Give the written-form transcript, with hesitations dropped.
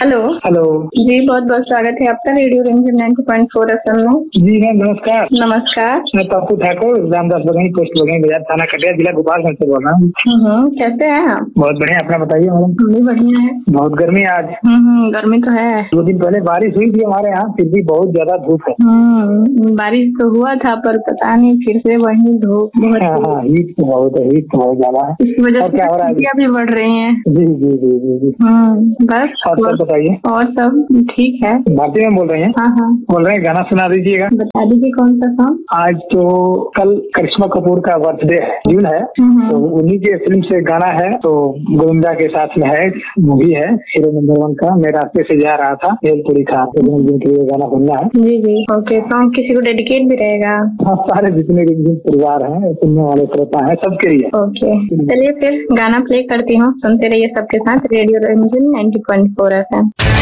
Hello. Hello. जी बहुत बहुत स्वागत है आपका रेडियो रिमझिम 90.4 FM में। जी मैम नमस्कार। नमस्कार। मैं पप्पू ठाकुर रामदास बगही पोस्ट बगही बाजार थाना कटिया जिला गोपालगंज से बोल रहा हूँ। कैसे हैं आप? बहुत बढ़िया, अपना बताइए मैडम। हम भी बढ़िया है। बहुत गर्मी आज। गर्मी तो है। 2 दिन पहले बारिश हुई थी हमारे यहाँ, फिर भी बहुत ज्यादा धूप है। बारिश तो हुआ था पर पता नहीं फिर से वही धूप हीट तो बहुत ज्यादा है। इसकी वजह से सर्दियाँ भी बढ़ रही हैं। जी जी जी जी जी। बस और सब बताइए। और सब ठीक है। भारती मैम बोल रही हैं? हाँ। बोल रहे हैं, गाना सुना दीजिएगा। बता दीजिए कौन सा सॉन्ग? आज तो कल करिश्मा कपूर का बर्थडे है, जून है, तो उन्हीं के फिल्म से गाना है, तो गोविंदा के साथ में है, मूवी है, हीरो नंबर 1 का। मैं रास्ते से जा रहा था, भेलपुरी था, तो ये गाना सुनना है। जी ओके। सॉन्ग किसी को डेडिकेट भी रहेगा? हाँ, सारे जितने भी परिवार हैं, सुनने वाले श्रोता हैं, सबके लिए। ओके चलिए फिर गाना प्ले करती हूँ, सुनते रहिए सबके साथ रेडियो रिमझिम 90.4 FM।